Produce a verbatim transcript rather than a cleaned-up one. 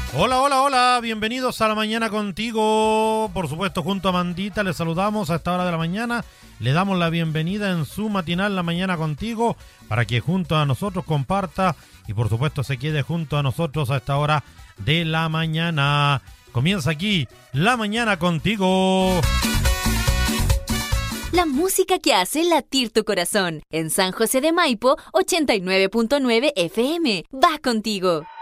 Hola, hola, hola, bienvenidos a La Mañana Contigo. Por supuesto, junto a Mandita les saludamos a esta hora de la mañana. Le damos la bienvenida en su matinal La Mañana Contigo para que junto a nosotros comparta y por supuesto se quede junto a nosotros a esta hora de la mañana. Comienza aquí La Mañana Contigo. La música que hace latir tu corazón. En San José de Maipo, ochenta y nueve punto nueve F M. Va contigo.